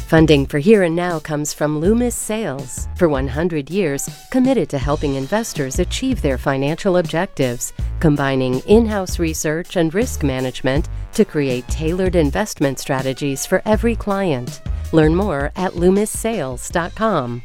Funding for Here and Now comes from Loomis Sales. For 100 years, committed to helping investors achieve their financial objectives, combining in-house research and risk management to create tailored investment strategies for every client. Learn more at LoomisSales.com.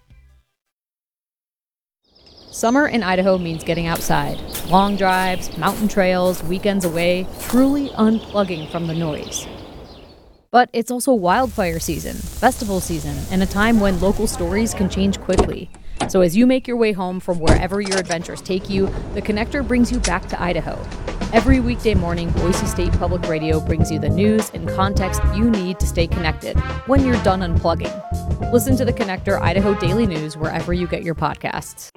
Summer in Idaho means getting outside. Long drives, mountain trails, weekends away, truly unplugging from the noise. But it's also wildfire season, festival season, and a time when local stories can change quickly. So as you make your way home from wherever your adventures take you, The Connector brings you back to Idaho. Every weekday morning, Boise State Public Radio brings you the news and context you need to stay connected when you're done unplugging. Listen to The Connector Idaho Daily News wherever you get your podcasts.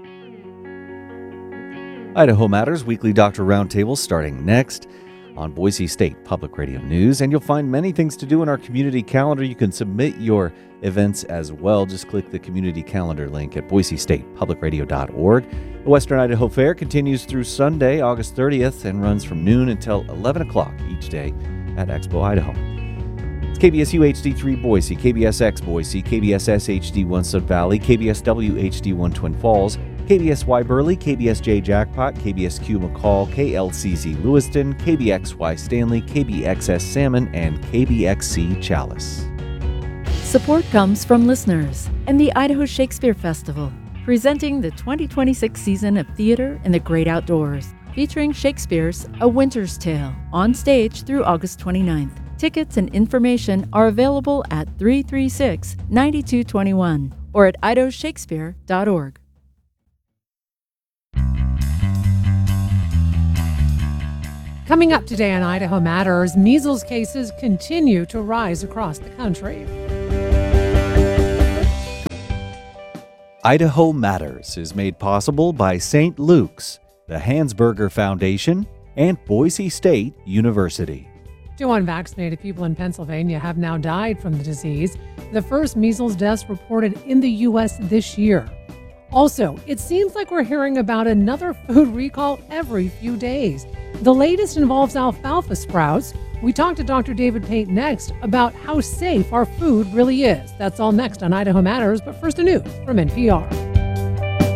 Idaho Matters Weekly Doctor Roundtable starting next on Boise State Public Radio News, and you'll find many things to do in our community calendar. You can submit your events as well. Just click the community calendar link at boisestatepublicradio.org. The Western Idaho Fair continues through Sunday, August 30th, and runs from noon until 11 o'clock each day at Expo Idaho. It's KBSU HD3 Boise, KBSX Boise, KBSS HD1 Sud Valley, KBSW HD1 Twin Falls, KBSY Burley, KBSJ Jackpot, KBSQ McCall, KLCZ Lewiston, KBXY Stanley, KBXS Salmon, and KBXC Chalice. Support comes from listeners and the Idaho Shakespeare Festival, presenting the 2026 season of theater in the great outdoors, featuring Shakespeare's A Winter's Tale on stage through August 29th. Tickets and information are available at 336-9221 or at idahoshakespeare.org. Coming up today on Idaho Matters, measles cases continue to rise across the country. Idaho Matters is made possible by St. Luke's, the Hansberger Foundation, and Boise State University. 2 unvaccinated people in Pennsylvania have now died from the disease, the first measles deaths reported in the U.S. this year. Also, it seems like we're hearing about another food recall every few days. The latest involves alfalfa sprouts. We talked to Dr. David Pate next about how safe our food really is. That's all next on Idaho Matters, but first the news from NPR.